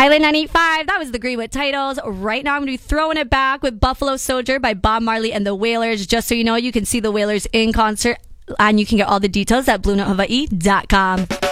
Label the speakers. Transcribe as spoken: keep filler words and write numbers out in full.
Speaker 1: Island nine eighty-five, that was the Greenwood titles. Right now I'm going to be throwing it back with Buffalo Soldier by Bob Marley and the Wailers. Just so you know, you can see the Wailers in concert and you can get all the details at blue note hawaii dot com.